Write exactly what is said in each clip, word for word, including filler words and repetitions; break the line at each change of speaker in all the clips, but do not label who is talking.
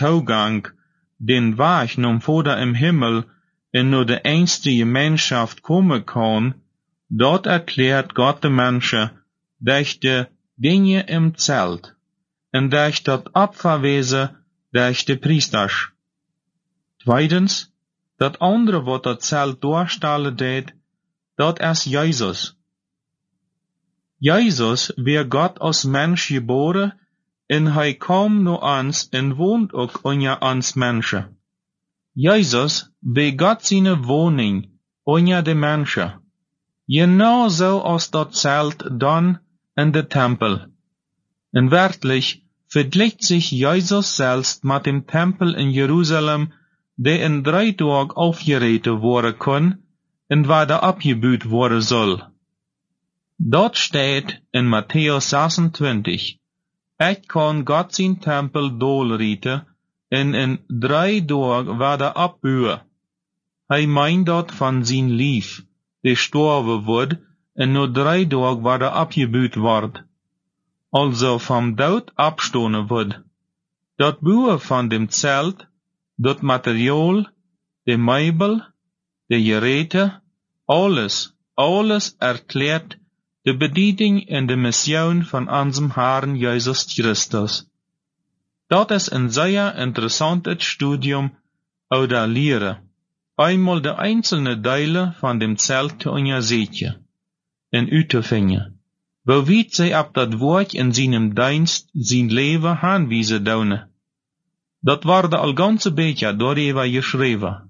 toegang, den Weg naar Vader im Himmel en naar de einste Gemeinschaft komen kan, dort erklärt Gott de Menschen durch de Dinge im Zelt en durch dat Opferwesen durch de Priesters. Tweitens, dat andere wat dat Zelt doorstellen deed, dat is Jezus. Jezus werd Gott als Mensch geboren en hij kwam naar ons en woont ook onder ons mensen. Jezus werd Gott zijn woning onder de mensen. Genau zo als dat Zelt dan in de Tempel. En werkelijk vergleicht sich Jesus selbst mit dem Tempel in Jerusalem, der in drei Tagen aufgerätet worden kon en waar der abgebüht worden soll. Dort steht in Matthäus sechsundzwanzig, ich kann Gott sein Tempel dolrieten en in drei Tagen waar der abbühen. Hij meint dort van zijn lief, der sterven wordt en nur drei Tagen waar der abgebüht wordt. Also vom Dood abstoßen wird. Dat Bauer von dem Zelt, dat Material, de Meubel, de Geräte, alles, alles erklärt de Bediening en de Mission von unserem Herrn Jesus Christus. Dat ist ein sehr interessantes Studium oder Lehre, einmal de einzelne Teile von dem Zelt zu untersuchen en uit te vinden. Wo weet zij op dat woord in zijn dienst zijn leven aanwijzen doen. Dat wordt al ganze beetje door Eva geschreven.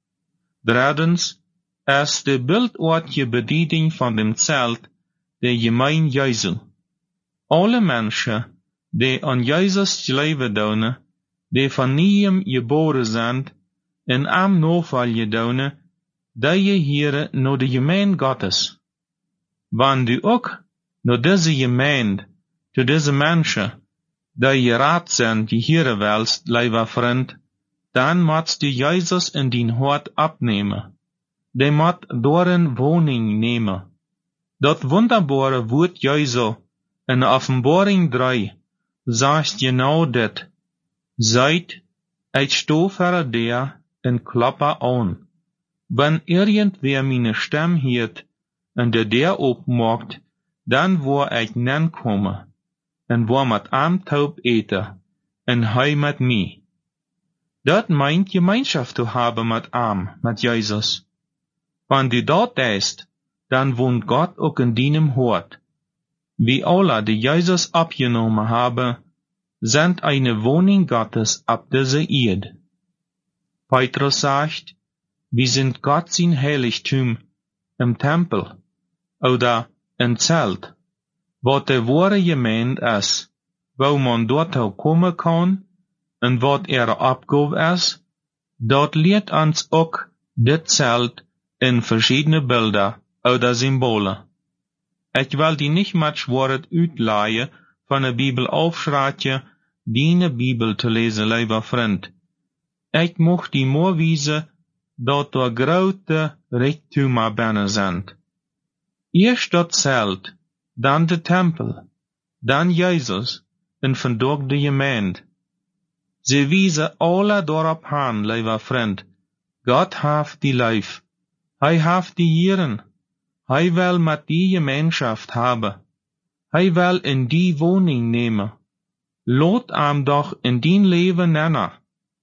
Drittens, is de beeldwoordje bediening van dem Zelt de gemein Jesu. Alle mensen, die aan Jezus leven doen, die van nieuw geboren zijn, en am navolgen doen, die je hier naar de gemein Gottes. Wanneer du ook naar deze gemeente, zu deze mensen, die je raad zijn, die hier welst, lieber vriend, dan moet du Jezus in din hart abnemen. Die moet door een woning nemen. Dat wunderbare woord Jezus in Offenbaring drie zegt genau dit. Seid, ich sto voor der en klappe aan. Wenn irgendwer meine Stimme hört en de deur opmaakt, dan word ik nen komen, en word met am taub eten, en hij met mij. Dat meint Gemeinschaft te hebben met am, met Jezus. Wanneer du dat deest, dan woont Gott ook in deinem hart. Wie alle, die Jezus abgenommen hebben, sind eine Wohnung Gottes ab dieser Erde. Petrus sagt, wir sind Gott sein Heiligtum im Tempel, oder ein Zelt, wat de wahre Gemeinde is, wo man dort komen kan, en wat er Abgabe is, dat leert ons ook dit Zelt in verschiedene Bilder oder Symbole. Ich will die nicht much Wort uitleihen van een Bibel aufschratje, die Bibel te lezen, lieber Freund. Ich mocht die mooi wiesen, dat er grote Reichtümer binnen sind. Eerst dat Zelt, dan de Tempel, dan Jezus, en vandaag de gemeente. Ze wiesen alle daarop aan, lieber Freund. Gott heeft die lief. Hij heeft die Jeren. Hij wil met die Gemeinschaft hebben. Hij wil in die woning nemen. Laat hem doch in dien leven nennen.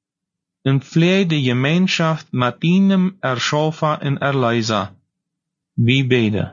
En vlei de Gemeinschaft met dienem Erschaffer en Erleiser. Wie beten.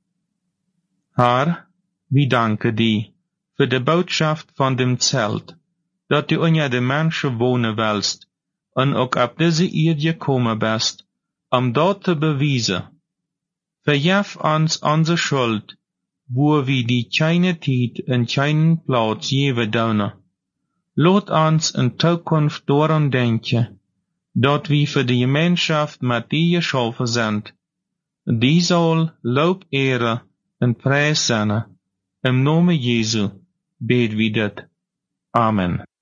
Herr, wir danken dir für die Botschaft von dem Zelt, dat du unter de Menschen wohnen willst, und auch ab diese Erde gekommen bist, um dort zu beweisen. Vergib uns unsere Schuld, wo wir die keine Zeit und keinen Platz geben dürfen. Laat uns in Zukunft daran denken, dat wir für die Gemeinschaft mit dir geschaffen sind. Die soll Lob, Ehre en Preis zijn. Im Namen Jesu bid wie dit. Amen.